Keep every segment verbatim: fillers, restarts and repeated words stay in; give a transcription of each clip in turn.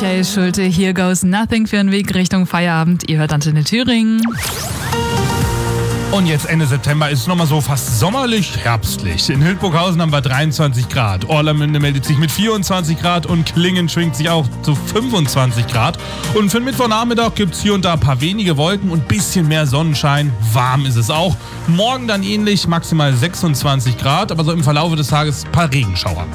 Michael Schulte, Here Goes Nothing für den Weg Richtung Feierabend. Ihr hört Antenne Thüringen. Und jetzt Ende September ist es nochmal so fast sommerlich, herbstlich. In Hildburghausen haben wir dreiundzwanzig Grad. Orlamünde meldet sich mit vierundzwanzig Grad und Klingen schwingt sich auch zu fünfundzwanzig Grad. Und für den Mittwochnachmittag gibt es hier und da ein paar wenige Wolken und ein bisschen mehr Sonnenschein. Warm ist es auch. Morgen dann ähnlich, maximal sechsundzwanzig Grad, aber so im Verlauf des Tages ein paar Regenschauer.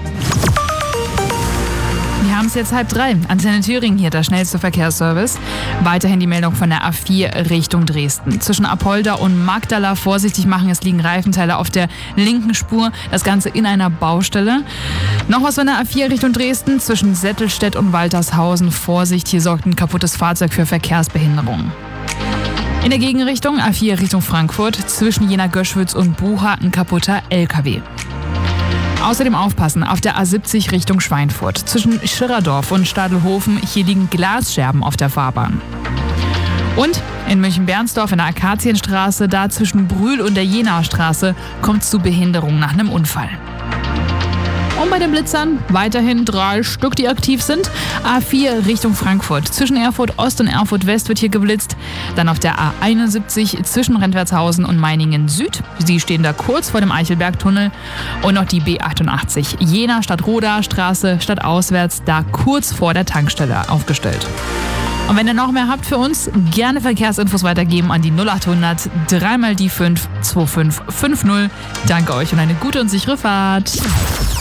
Wir haben es jetzt halb drei. Antenne Thüringen hier, der schnellste Verkehrsservice. Weiterhin die Meldung von der A vier Richtung Dresden. Zwischen Apolda und Magdala vorsichtig machen, es liegen Reifenteile auf der linken Spur. Das Ganze in einer Baustelle. Noch was von der A vier Richtung Dresden. Zwischen Settelstedt und Waltershausen. Vorsicht, hier sorgt ein kaputtes Fahrzeug für Verkehrsbehinderung. In der Gegenrichtung A vier Richtung Frankfurt. Zwischen Jena-Göschwitz und Bucha ein kaputter L K W. Außerdem aufpassen auf der A siebzig Richtung Schweinfurt. Zwischen Schirradorf und Stadelhofen, hier liegen Glasscherben auf der Fahrbahn. Und in München-Bernsdorf in der Akazienstraße, da zwischen Brühl und der Jenaer Straße, kommt es zu Behinderung nach einem Unfall. Und bei den Blitzern weiterhin drei Stück, die aktiv sind. A vier Richtung Frankfurt. Zwischen Erfurt Ost und Erfurt West wird hier geblitzt. Dann auf der A einundsiebzig zwischen Rentwertshausen und Meiningen Süd. Sie stehen da kurz vor dem Eichelbergtunnel. Und noch die B achtundachtzig Jena Stadtroda Straße stadtauswärts, da kurz vor der Tankstelle aufgestellt. Und wenn ihr noch mehr habt für uns, gerne Verkehrsinfos weitergeben an die null achthundert drei mal die fünf zwei fünf fünf null. Danke euch und eine gute und sichere Fahrt.